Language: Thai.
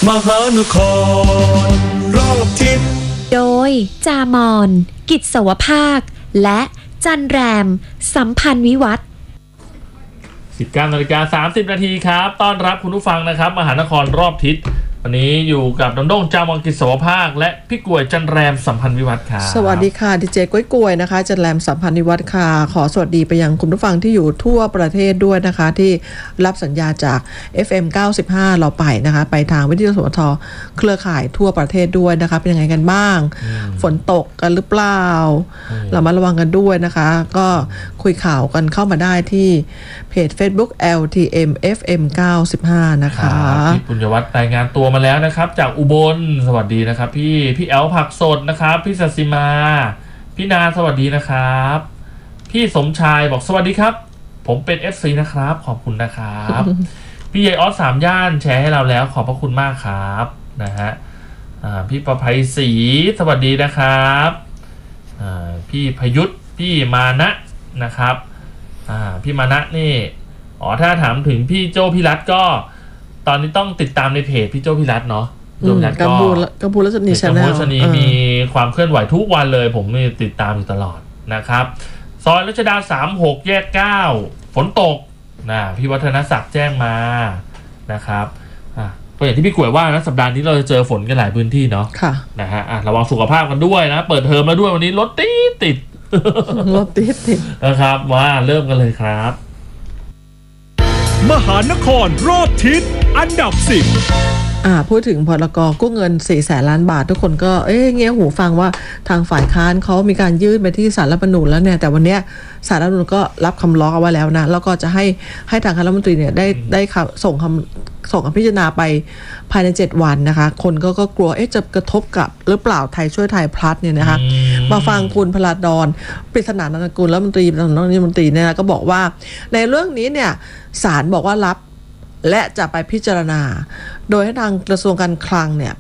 มหานครรอบทิศโดยจามอนกิจสวภาคและจันแรมสัมพันธ์วิวัฒน์ 19:30 น.ครับต้อนรับคุณผู้ฟังนะครับมหานครรอบทิศวันนี้อยู่กับดำดงจามองกิจสวภาคและพี่กล้วยจันแรมสัมพันธ์วิวัฒน์ครับสวัสดีค่ะดีเจก้วยกล้วยนะคะจันแรมสัมพันธ์วิวัฒน์ค่ะขอสวัสดีไปยังคุณผู้ฟังที่อยู่ทั่วประเทศด้วยนะคะที่รับสัญญาจาก FM 95เราไปนะคะไปทางวิทยุสวทเครือข่ายทั่วประเทศด้วยนะคะเป็นยังไงกันบ้างฝนตกกันหรือเปล่าเรามาระวังกันด้วยนะคะก็คุยข่าวกันเข้ามาได้ที่เพจ Facebook LTM FM 95นะคะพี่ปุญญวัฒน์รายงานตัวมาแล้วนะครับจากอุบลสวัสดีนะครับพี่แอลผักสดนะครับพี่สัสิมาพี่นาสวัสดีนะครับพี่สมชายบอกสวัสดีครับผมเป็น FC นะครับขอบคุณนะครับพี่ใหญ่ออส3ย่านแชร์ให้เราแล้วขอบพระคุณมากครับนะฮะพี่ประภัยศรีสวัสดีนะครับพี่พยุทธพี่มานะนะครับพี่มานะนี่ถ้าถามถึงพี่โจพี่รัตก็ตอนนี้ต้องติดตามในเพจพี่โจพี่รัตเนาะโจพี่รัตก็กัมพูรัชนีชาแนลกัมพูรัชนีมีความเคลื่อนไหวทุกวันเลยผมนี่ติดตามอยู่ตลอดนะครับซอยรัชดา36แยก9ฝนตกนะพี่วัฒนศักดิ์แจ้งมานะครับก็อย่างที่พี่กล้วยว่านะสัปดาห์นี้เราจะเจอฝนกันหลายพื้นที่เนาะค่ะนะฮะระวังสุขภาพกันด้วยนะเปิดเทอมแล้วด้วยวันนี้รถติดรถติดนะครับว่าเริ่มกันเลยครับมหานครรอบทิศอันดับ10 พูดถึงพรก.กู้เงิน400,000 ล้านบาททุกคนก็เงี้ยหูฟังว่าทางฝ่ายค้านเขามีการยื่นไปที่ศาลรัฐธรรมนูญแล้วเนี่ยแต่วันนี้ศาลรัฐธรรมนูญก็รับคำร้องเอาไว้แล้วนะแล้วก็จะให้ทางคณะรัฐมนตรีเนี่ยได้ส่งคำพิจารณาไปภายใน7วันนะคะคนก็กลัวจะกระทบกับหรือเปล่าไทยช่วยไทยพลัสเนี่ยนะคะมาฟังคุณพลาดอนปริศนานันทกุลรัฐมนตรีเนี่ยก็บอกว่าในเรื่องนี้เนี่ยศาลบอกว่ารับและจะไปพิจารณาโดยให้ทางกระทรวงการคลังเนี่ย